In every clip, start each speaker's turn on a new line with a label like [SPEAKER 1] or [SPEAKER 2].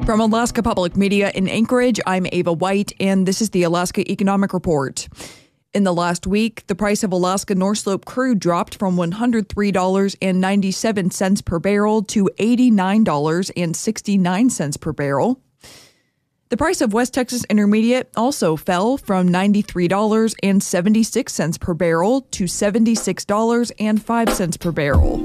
[SPEAKER 1] From Alaska Public Media in Anchorage, I'm Ava White, and this is the Alaska Economic Report. In the last week, the price of Alaska North Slope crude dropped from $103.97 per barrel to $89.69 per barrel. The price of West Texas Intermediate also fell from $93.76 per barrel to $76.05 per barrel.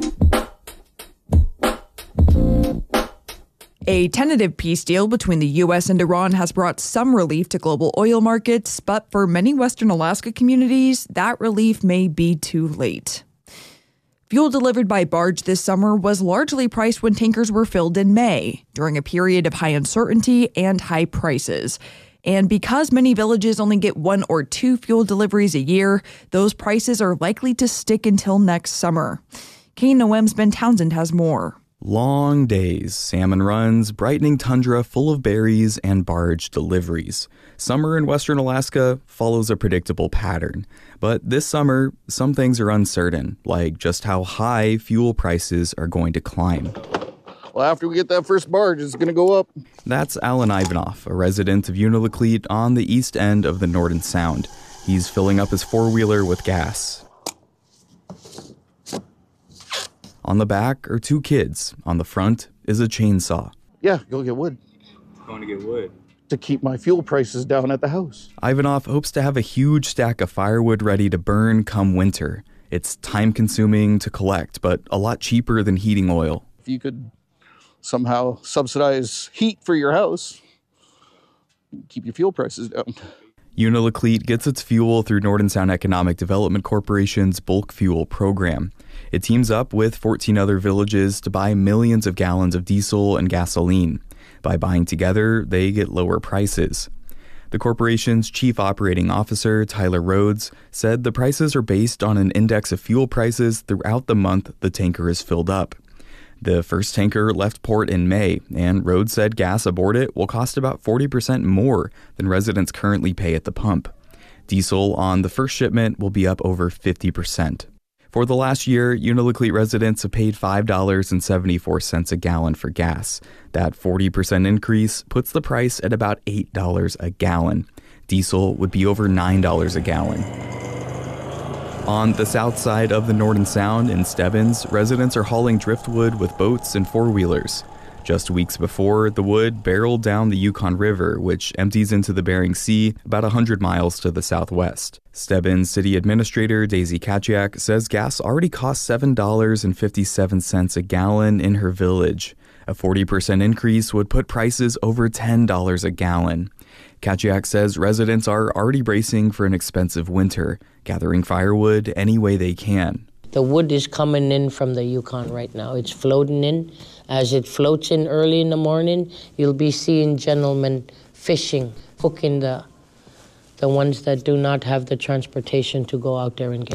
[SPEAKER 1] A tentative peace deal between the U.S. and Iran has brought some relief to global oil markets, but for many Western Alaska communities, that relief may be too late. Fuel delivered by barge this summer was largely priced when tankers were filled in May, during a period of high uncertainty and high prices. And because many villages only get 1 or 2 fuel deliveries a year, those prices are likely to stick until next summer. KNOM's Ben Townsend has more.
[SPEAKER 2] Long days, salmon runs, brightening tundra full of berries, and barge deliveries. Summer in Western Alaska follows a predictable pattern. But this summer, some things are uncertain, like just how high fuel prices are going to climb.
[SPEAKER 3] Well, after we get that first barge, it's going to go up.
[SPEAKER 2] That's Alan Ivanoff, a resident of Unalakleet on the east end of the Norden Sound. He's filling up his four-wheeler with gas. On the back are 2 kids. On the front is a chainsaw.
[SPEAKER 3] Yeah, go get wood.
[SPEAKER 4] Going to get wood?
[SPEAKER 3] To keep my fuel prices down at the house.
[SPEAKER 2] Ivanoff hopes to have a huge stack of firewood ready to burn come winter. It's time-consuming to collect, but a lot cheaper than heating oil.
[SPEAKER 3] If you could somehow subsidize heat for your house, keep your fuel prices down.
[SPEAKER 2] Unalakleet gets its fuel through Norden Sound Economic Development Corporation's bulk fuel program. It teams up with 14 other villages to buy millions of gallons of diesel and gasoline. By buying together, they get lower prices. The corporation's chief operating officer, Tyler Rhodes, said the prices are based on an index of fuel prices throughout the month the tanker is filled up. The first tanker left port in May, and Rhodes said gas aboard it will cost about 40% more than residents currently pay at the pump. Diesel on the first shipment will be up over 50%. For the last year, Unalakleet residents have paid $5.74 a gallon for gas. That 40% increase puts the price at about $8 a gallon. Diesel would be over $9 a gallon. On the south side of the Norden Sound in Stebbins, residents are hauling driftwood with boats and four-wheelers. Just weeks before, the wood barreled down the Yukon River, which empties into the Bering Sea about 100 miles to the southwest. Stebbins City Administrator Daisy Kaciak says gas already costs $7.57 a gallon in her village. A 40% increase would put prices over $10 a gallon. Kaciak says residents are already bracing for an expensive winter, gathering firewood any way they can.
[SPEAKER 5] The wood is coming in from the Yukon right now. It's floating in. As it floats in early in the morning, you'll be seeing gentlemen fishing, hooking the ones that do not have the transportation to go out there and get